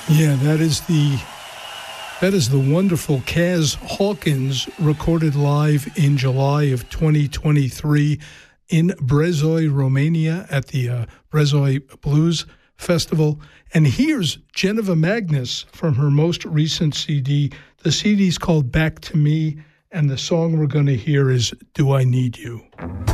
Yeah, that is the wonderful Kaz Hawkins, recorded live in July of 2023 in Brezoi, Romania at the Brezoi Blues Festival. And here's Geneva Magnus from her most recent CD. The CD is called Back to Me, and the song we're going to hear is Do I Need You?